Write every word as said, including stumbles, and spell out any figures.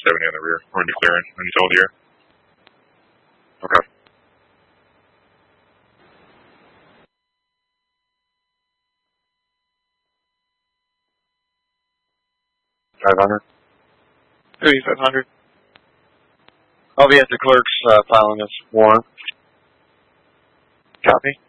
seventy on the rear. We're going to be clearing when you told here. Okay. five hundred. thirty-five hundred. I'll be at the clerk's uh, filing this warrant. Copy.